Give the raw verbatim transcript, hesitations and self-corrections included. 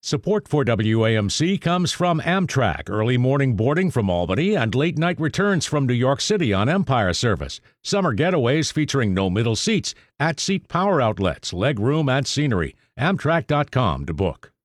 Support for W A M C comes from Amtrak, early morning boarding from Albany and late night returns from New York City on Empire Service. Summer getaways featuring no middle seats, at-seat power outlets, leg room, and scenery. Amtrak dot com to book.